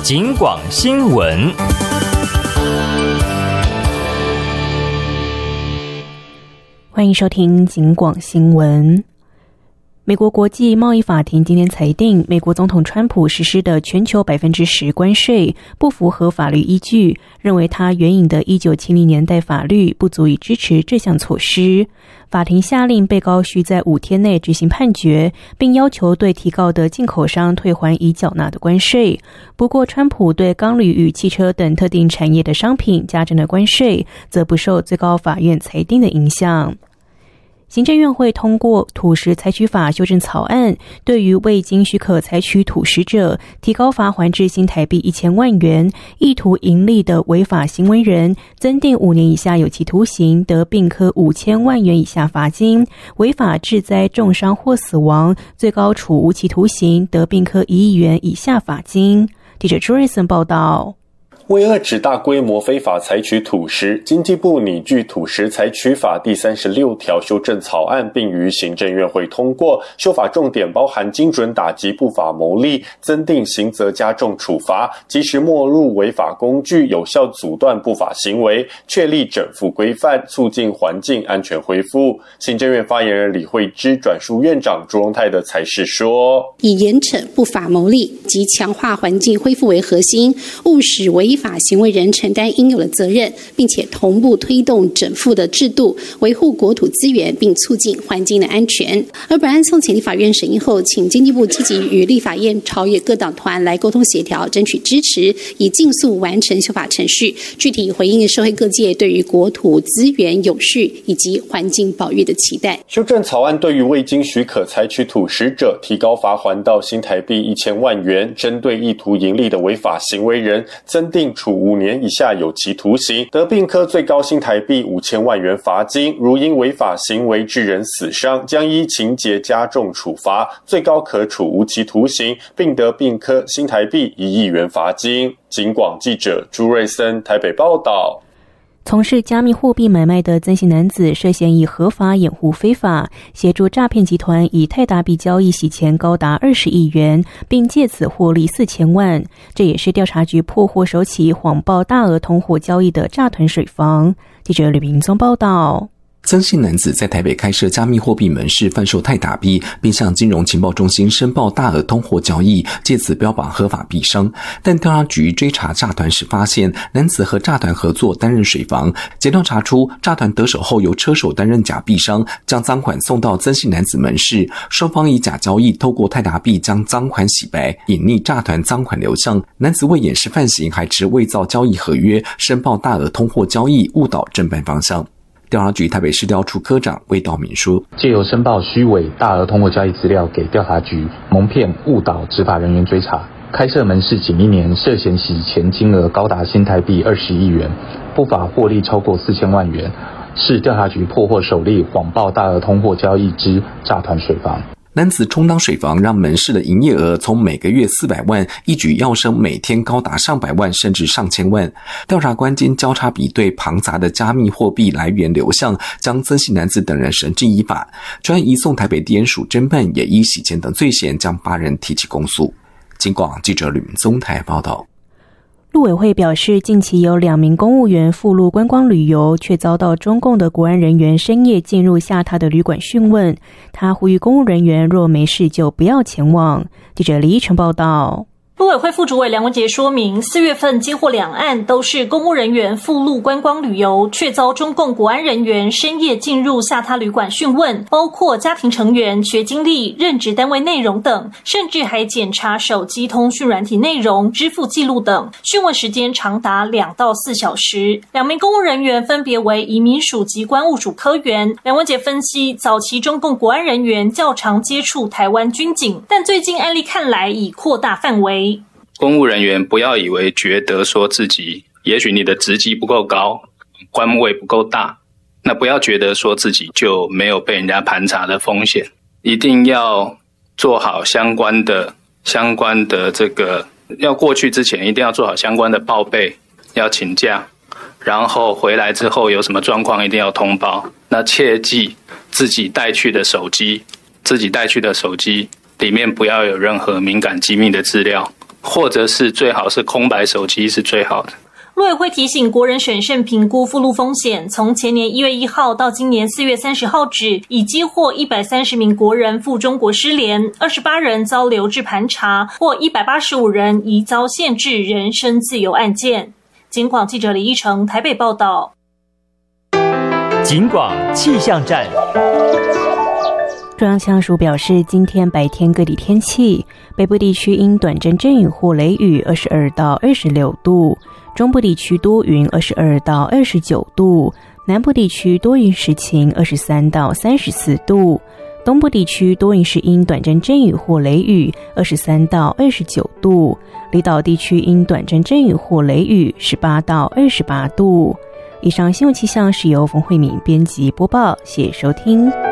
警广新闻。 欢迎收听警广新闻。美国国际贸易法庭今天裁定，美国总统川普实施的全球 10% 关税不符合法律依据，认为他援引的1970年代法律不足以支持这项措施。法庭下令被告需在5天内执行判决，并要求对提告的进口商退还已缴纳的关税。不过，川普对钢铝与汽车等特定产业的商品加征的关税，则不受最高法院裁定的影响。行政院会通过土石采取法修正草案，对于未经许可采取土石者，提高罚锾至新台币1000万元，意图盈利的违法行为人，增订5年以下有期徒刑，得并科5000万元以下罚金；违法致灾、重伤或死亡，最高处无期徒刑，得并科1亿元以下罚金。记者朱瑞森报道。 为遏止大规模非法采取土石，经济部拟具土石采取法第36条修正草案，并于行政院会通过。修法重点包含精准打击不法牟利，增订刑责加重处罚，及时没入违法工具，有效阻断不法行为，确立整复规范，促进环境安全恢复。行政院发言人李惠芝转述院长朱荣泰的裁示说， 以严惩不法牟利及强化环境恢复为核心，务使违法行为人承担应有的责任，并且同步推动整复的制度，维护国土资源，并促进环境的安全。而本案送请立法院审议后，请经济部积极与立法院朝野各党团来沟通协调，争取支持，以尽速完成修法程序，具体回应社会各界对于国土资源永续以及环境保育的期待。 修正草案对于未经许可采取土石者，提高罚锾到新台币1000万元，针对意图盈利的违法行为人，增订处5年以下有期徒刑，得并科最高新台币5000万元罚金。如因违法行为致人死伤，将依情节加重处罚，最高可处无期徒刑，并得并科新台币1亿元罚金。警广记者朱瑞森台北报道。 从事加密货币买卖的曾姓男子涉嫌以合法掩护非法，协助诈骗集团以泰达币交易洗钱高达20亿元，并借此获利4000万。这也是调查局破获首起谎报大额通货交易的诈团水房。记者吕明宗报道。 曾姓男子在台北开设加密货币门市，贩售泰达币，并向金融情报中心申报大额通货交易，借此标榜合法币商。但调查局追查诈团时发现，男子和诈团合作担任水房。检调查出，诈团得手后由车手担任假币商，将赃款送到曾姓男子门市，双方以假交易透过泰达币将赃款洗白，隐匿诈团赃款流向。男子为掩饰犯行，还持伪造交易合约，申报大额通货交易，误导侦办方向。调查局台北市调处科长魏道敏说， 借由申报虚伪大额通货交易资料给调查局，蒙骗误导执法人员追查，开设门市仅1年，涉嫌洗钱金额高达新台币20亿元，不法获利超过4000万元，是调查局破获首例谎报大额通货交易之诈团水房。 男子充当水房，让门市的营业额从每个月400万一举跃升每天高达上百万甚至上千万。调查官经交叉比对庞杂的加密货币来源流向，将曾姓男子等人绳之以法。专案移送台北地检署侦办，也依洗钱等罪嫌将8人提起公诉。警广记者吕明宗台报道。 陆委会表示，近期有2名公务员赴陆观光旅游，却遭到中共的国安人员深夜进入下榻的旅馆讯问。他呼吁公务人员若没事就不要前往。记者李依晨报道。 陆委会副主委梁文杰说明，4月份接获2案，都是公务人员赴陆观光旅游，却遭中共国安人员深夜进入下榻旅馆讯问，包括家庭成员、学经历、任职单位内容等，甚至还检查手机通讯软体内容、支付记录等。讯问时间长达2到4小时。2名公务人员分别为移民署及关务署科员。梁文杰分析，早期中共国安人员较常接触台湾军警，但最近案例看来已扩大范围。 公务人员不要以为觉得说自己，也许你的职级不够高，官位不够大，那不要觉得说自己就没有被人家盘查的风险，一定要做好相关的这个，要过去之前一定要做好相关的报备，要请假，然后回来之后有什么状况一定要通报。那切记自己带去的手机里面不要有任何敏感机密的资料， 或者是最好是空白手机是最好的。 陆委会提醒国人审慎评估附录风险，从前年1月1号到今年4月30号止，已接获130名国人赴中国失联，28人遭留置盘查，或185人疑遭限制人身自由案件。警广记者李依成台北报道。 警广气象站。 中央气象署表示，今天白天各地天气，北部地区因短阵阵雨或雷雨22到26度，中部地区多云22到29度，南部地区多云时晴23到34度，东部地区多云时因短阵阵雨或雷雨23到29度，离岛地区因短阵阵雨或雷雨18到28度。以上新闻气象是由冯慧敏编辑播报，谢谢收听。